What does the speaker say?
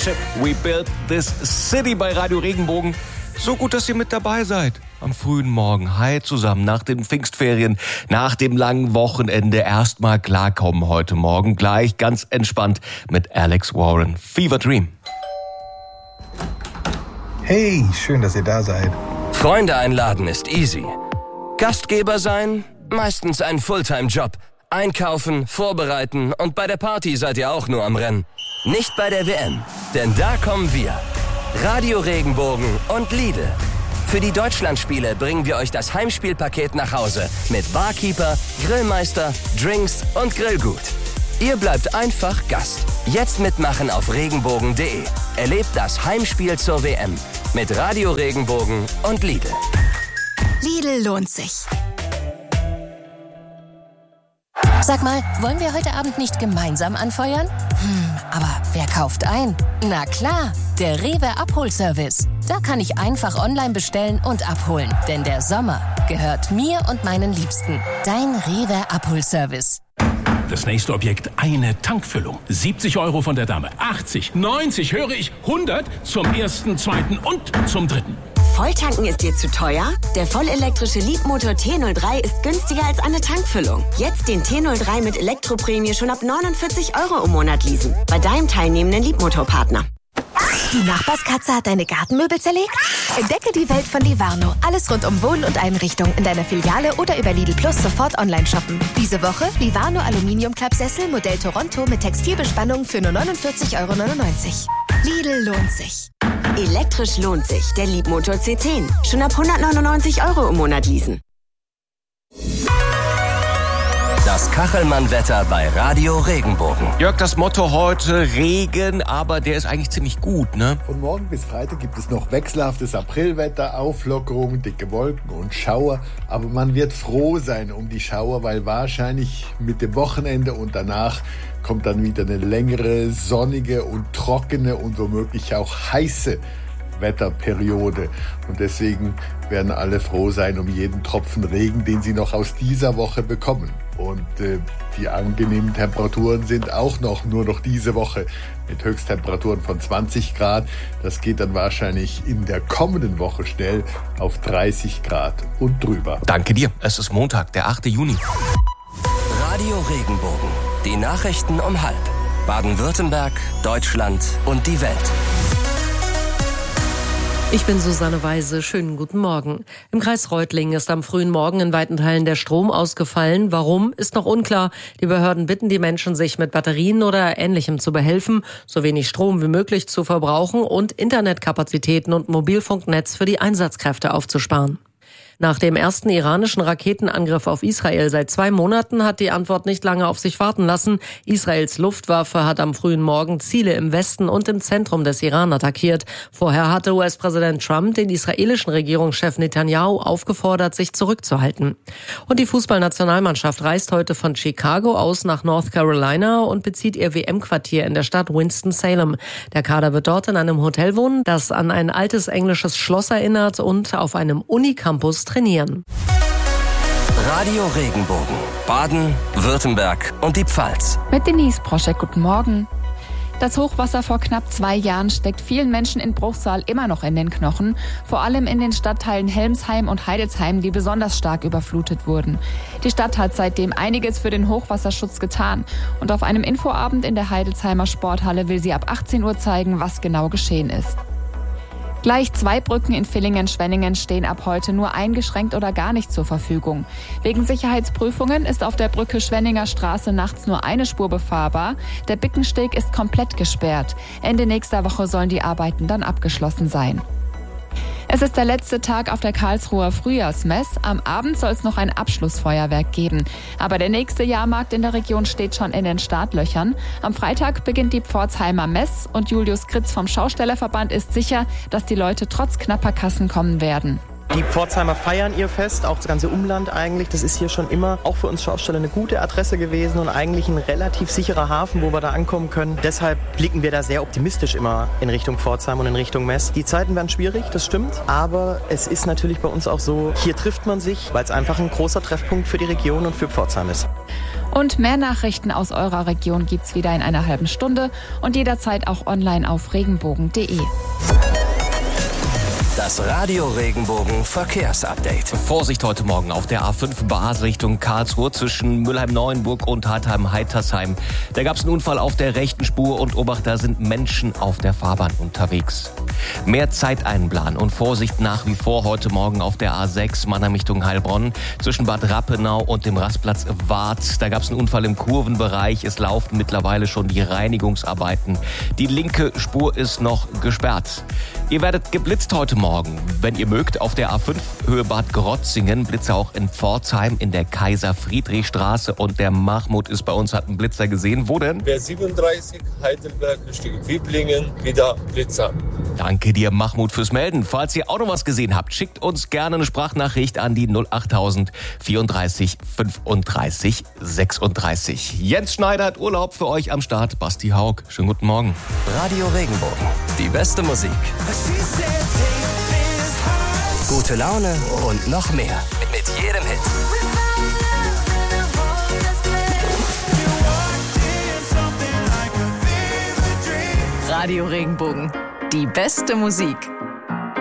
Spaceship, we build this city bei Radio Regenbogen. So gut, dass ihr mit dabei seid. Am frühen Morgen. Hi zusammen. Nach den Pfingstferien, nach dem langen Wochenende erstmal klarkommen heute Morgen. Gleich ganz entspannt mit Alex Warren. Fever Dream. Hey, schön, dass ihr da seid. Freunde einladen ist easy. Gastgeber sein, meistens ein Fulltime-Job. Einkaufen, vorbereiten und bei der Party seid ihr auch nur am Rennen. Nicht bei der WM, denn da kommen wir. Radio Regenbogen und Lidl. Für die Deutschlandspiele bringen wir euch das Heimspielpaket nach Hause mit Barkeeper, Grillmeister, Drinks und Grillgut. Ihr bleibt einfach Gast. Jetzt mitmachen auf regenbogen.de. Erlebt das Heimspiel zur WM mit Radio Regenbogen und Lidl. Lidl lohnt sich. Sag mal, wollen wir heute Abend nicht gemeinsam anfeuern? Aber wer kauft ein? Na klar, der Rewe Abholservice. Da kann ich einfach online bestellen und abholen. Denn der Sommer gehört mir und meinen Liebsten. Dein Rewe Abholservice. Das nächste Objekt, eine Tankfüllung. 70 € von der Dame, 80, 90, höre ich, 100 zum ersten, zweiten und zum dritten. Volltanken ist dir zu teuer? Der vollelektrische Leapmotor T03 ist günstiger als eine Tankfüllung. Jetzt den T03 mit Elektroprämie schon ab 49 € im Monat leasen. Bei deinem teilnehmenden Leapmotor-Partner. Die Nachbarskatze hat deine Gartenmöbel zerlegt? Entdecke die Welt von Livano. Alles rund um Wohnen und Einrichtung in deiner Filiale oder über Lidl Plus sofort online shoppen. Diese Woche Livano Aluminiumklappsessel Modell Toronto mit Textilbespannung für nur 49,99 €. Lidl lohnt sich. Elektrisch lohnt sich. Der Leapmotor C10. Schon ab 199 € im Monat leasen. Das Kachelmann-Wetter bei Radio Regenbogen. Jörg, das Motto heute Regen, aber der ist eigentlich ziemlich gut, ne? Von morgen bis Freitag gibt es noch wechselhaftes Aprilwetter, Auflockerung, dicke Wolken und Schauer. Aber man wird froh sein um die Schauer, weil wahrscheinlich mit dem Wochenende und danach kommt dann wieder eine längere, sonnige und trockene und womöglich auch heiße Wetterperiode. Und deswegen werden alle froh sein um jeden Tropfen Regen, den sie noch aus dieser Woche bekommen. Und die angenehmen Temperaturen sind auch nur noch diese Woche mit Höchsttemperaturen von 20 Grad. Das geht dann wahrscheinlich in der kommenden Woche schnell auf 30 Grad und drüber. Danke dir. Es ist Montag, der 8. Juni. Radio Regenbogen. Die Nachrichten um 12:30. Baden-Württemberg, Deutschland und die Welt. Ich bin Susanne Weise. Schönen guten Morgen. Im Kreis Reutlingen ist am frühen Morgen in weiten Teilen der Strom ausgefallen. Warum, ist noch unklar. Die Behörden bitten die Menschen, sich mit Batterien oder Ähnlichem zu behelfen, so wenig Strom wie möglich zu verbrauchen und Internetkapazitäten und Mobilfunknetz für die Einsatzkräfte aufzusparen. Nach dem ersten iranischen Raketenangriff auf Israel seit 2 Monaten hat die Antwort nicht lange auf sich warten lassen. Israels Luftwaffe hat am frühen Morgen Ziele im Westen und im Zentrum des Iran attackiert. Vorher hatte US-Präsident Trump den israelischen Regierungschef Netanyahu aufgefordert, sich zurückzuhalten. Und die Fußballnationalmannschaft reist heute von Chicago aus nach North Carolina und bezieht ihr WM-Quartier in der Stadt Winston-Salem. Der Kader wird dort in einem Hotel wohnen, das an ein altes englisches Schloss erinnert und auf einem Unicampus trainieren. Radio Regenbogen. Baden, Württemberg und die Pfalz. Mit Denise Proschek, guten Morgen. Das Hochwasser vor knapp 2 Jahren steckt vielen Menschen in Bruchsal immer noch in den Knochen. Vor allem in den Stadtteilen Helmsheim und Heidelsheim, die besonders stark überflutet wurden. Die Stadt hat seitdem einiges für den Hochwasserschutz getan. Und auf einem Infoabend in der Heidelsheimer Sporthalle will sie ab 18 Uhr zeigen, was genau geschehen ist. Gleich 2 Brücken in Villingen-Schwenningen stehen ab heute nur eingeschränkt oder gar nicht zur Verfügung. Wegen Sicherheitsprüfungen ist auf der Brücke Schwenninger Straße nachts nur eine Spur befahrbar. Der Bickensteg ist komplett gesperrt. Ende nächster Woche sollen die Arbeiten dann abgeschlossen sein. Es ist der letzte Tag auf der Karlsruher Frühjahrsmess. Am Abend soll es noch ein Abschlussfeuerwerk geben. Aber der nächste Jahrmarkt in der Region steht schon in den Startlöchern. Am Freitag beginnt die Pforzheimer Mess und Julius Kritz vom Schaustellerverband ist sicher, dass die Leute trotz knapper Kassen kommen werden. Die Pforzheimer feiern ihr Fest, auch das ganze Umland eigentlich. Das ist hier schon immer auch für uns Schausteller eine gute Adresse gewesen und eigentlich ein relativ sicherer Hafen, wo wir da ankommen können. Deshalb blicken wir da sehr optimistisch immer in Richtung Pforzheim und in Richtung Mess. Die Zeiten werden schwierig, das stimmt, aber es ist natürlich bei uns auch so, hier trifft man sich, weil es einfach ein großer Treffpunkt für die Region und für Pforzheim ist. Und mehr Nachrichten aus eurer Region gibt's wieder in einer halben Stunde und jederzeit auch online auf regenbogen.de. Das Radio Regenbogen Verkehrsupdate. Vorsicht heute Morgen auf der A5 Basel Richtung Karlsruhe zwischen Mülheim-Neuenburg und Hartheim-Heitersheim. Da gab es einen Unfall auf der rechten Spur und Obacht, da sind Menschen auf der Fahrbahn unterwegs. Mehr Zeit einplanen und Vorsicht nach wie vor heute Morgen auf der A6 Mannheim Richtung Heilbronn zwischen Bad Rappenau und dem Rastplatz Warth. Da gab es einen Unfall im Kurvenbereich. Es laufen mittlerweile schon die Reinigungsarbeiten. Die linke Spur ist noch gesperrt. Ihr werdet geblitzt heute Morgen, wenn ihr mögt, auf der A5 Höhe Bad Grotzingen. Blitzer auch in Pforzheim in der Kaiser-Friedrich-Straße. Und der Mahmoud ist bei uns, hat einen Blitzer gesehen. Wo denn? Der 37 Heidelberg Richtung Wiblingen, wieder Blitzer. Danke dir, Mahmoud, fürs Melden. Falls ihr auch noch was gesehen habt, schickt uns gerne eine Sprachnachricht an die 08000 34 35 36. Jens Schneider hat Urlaub für euch am Start. Basti Haug, schönen guten Morgen. Radio Regenbogen, die beste Musik. Gute Laune und noch mehr. Mit jedem Hit. Radio Regenbogen, die beste Musik.